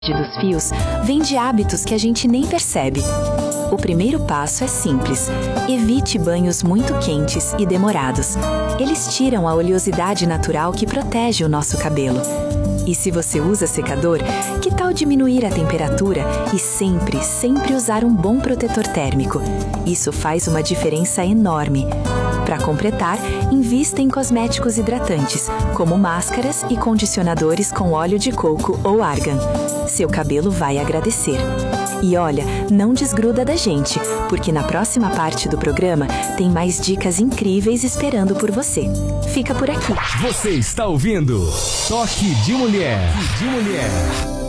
dos fios vem de hábitos que a gente nem percebe. O primeiro passo é simples: evite banhos muito quentes e demorados. Eles tiram a oleosidade natural que protege o nosso cabelo. E se você usa secador, que tal diminuir a temperatura e sempre usar um bom protetor térmico? Isso faz uma diferença enorme. Para completar, invista em cosméticos hidratantes, como máscaras e condicionadores com óleo de coco ou argan. Seu cabelo vai agradecer. E olha, não desgruda da gente, porque na próxima parte do programa tem mais dicas incríveis esperando por você. Fica por aqui. Você está ouvindo Toque de Mulher.